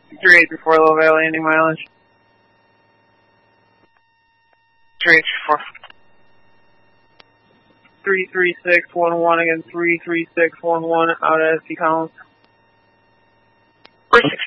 3834 Low Valley, ending mileage. 3834. 33611 again, 33611 out at SD Collins. 46